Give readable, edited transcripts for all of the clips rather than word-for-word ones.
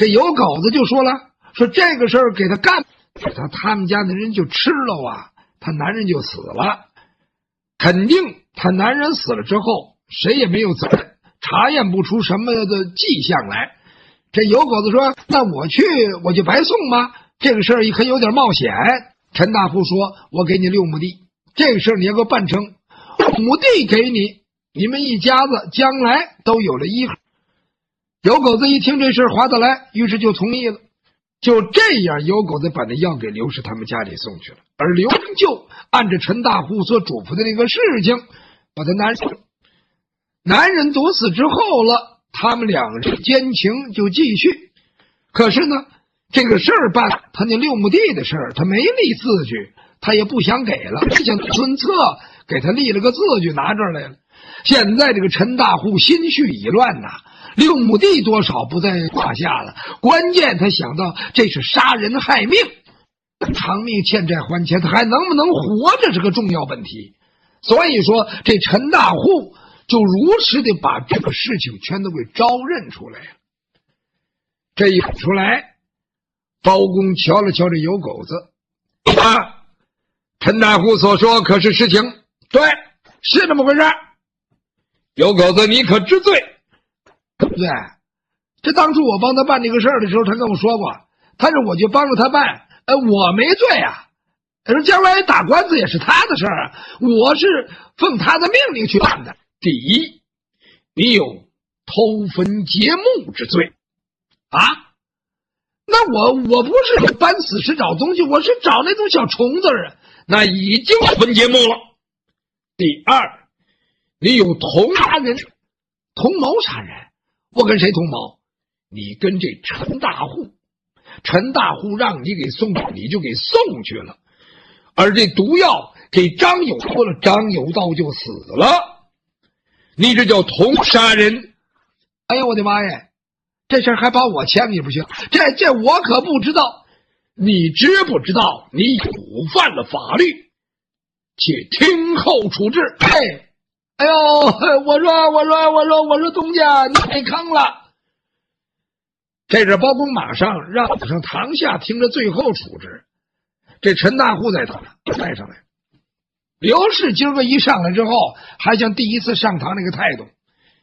这有狗子就说了，说这个事儿给他干，他们家的人就吃了啊，他男人就死了，肯定他男人死了之后，谁也没有责任，查验不出什么的迹象来。这有狗子说，那我去我就白送吗？这个事儿可有点冒险。陈大户说，我给你6亩地，这个事儿你要给我办成，5亩地给你，你们一家子将来都有了依靠。有狗子一听这事划得来，于是就同意了。就这样，有狗子把那药给刘氏他们家里送去了，而刘就按照陈大户所嘱咐的那个事情，把他男人毒死之后了，他们两人奸情就继续。可是呢，这个事儿办，他那6亩地的事儿，他没立字据，他也不想给了，想孙策给他立了个字据拿这儿来了。现在这个陈大户心绪已乱呐，6亩地多少不在话下了，关键他想到这是杀人害命，偿命欠债还钱，他还能不能活着是个重要问题。所以说这陈大户就如实的把这个事情全都给招认出来了。这一出来，包公瞧了瞧这有狗子啊，陈大户所说可是实情？对，是这么回事。有狗子，你可知罪？对不对？这当初我帮他办这个事儿的时候，他跟我说过，他说我就帮着他办，我没罪啊。他说将来打官司也是他的事儿啊，我是奉他的命令去办的。第一，你有偷坟劫墓之罪啊。那我不是搬死尸找东西，我是找那种小虫子啊，那已经分劫墓了。第二，你有同杀人，同谋杀人。我跟谁同谋？你跟这陈大户，陈大户让你给送，你就给送去了。而这毒药给张有喝了，张有道就死了。你这叫同杀人。哎呀，我的妈呀！这事儿还把我牵里边去，这我可不知道。你知不知道你触犯了法律？且听后处置。哎呦，我说东家，你被坑了。这是包公马上让上堂下听着最后处置。这陈大户在堂带上来，刘氏今儿个一上来之后，还像第一次上堂那个态度，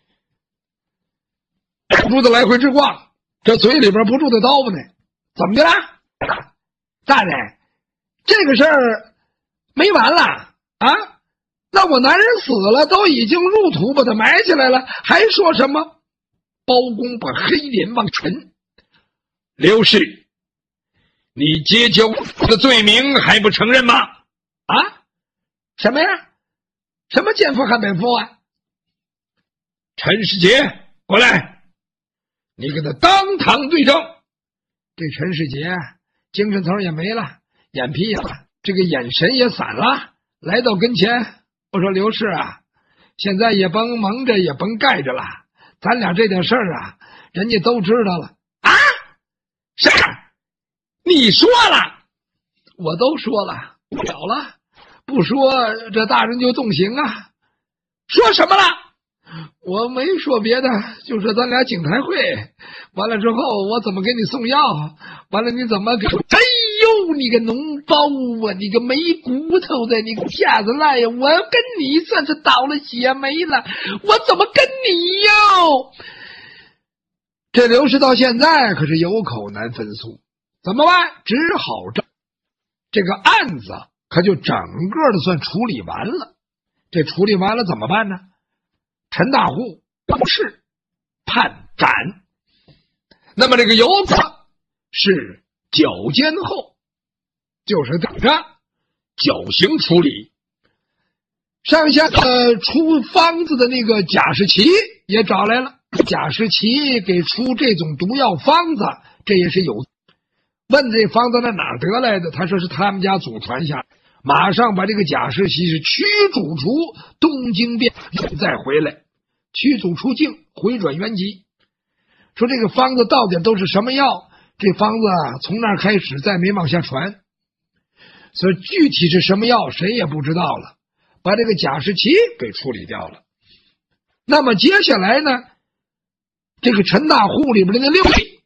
不住的来回直逛，这嘴里边不住的叨吧呢。怎么的了？大人，这个事儿没完了啊？那我男人死了，都已经入土把他埋起来了，还说什么？包公把黑脸往沉。刘氏，你揭交的罪名还不承认吗？啊？什么呀？什么奸夫汉本夫啊？陈世杰，过来，你给他当堂对证。这陈世杰精神头也没了，眼皮也了，这个眼神也散了，来到跟前，我说刘氏啊，现在也甭蒙着也甭盖着了，咱俩这点事儿啊，人家都知道了啊。是，你说了，我都说了，不了了，不说这大人就动刑啊。说什么了？我没说别的，就说咱俩景台会完了之后，我怎么给你送药，完了你怎么给哎呦你个脓包啊，你个没骨头的，你个下子赖呀，我跟你算是倒了血霉了，我怎么跟你哟？这刘氏到现在可是有口难分诉，怎么办？只好这个案子可就整个的算处理完了。这处理完了怎么办呢？陈大户不是判斩，那么这个游子是绞监后，就是等着绞刑处理。上下出方子的那个贾士奇也找来了，贾士奇给出这种毒药方子，这也是有。问这方子在哪儿得来的，他说是他们家祖传下来，马上把这个贾士奇是驱逐出东京汴，再回来，驱逐出境，回转原籍。说这个方子到底都是什么药？这方子啊，从那儿开始再没往下传，所以具体是什么药，谁也不知道了。把这个贾士奇给处理掉了。那么接下来呢，这个陈大户里边的那6位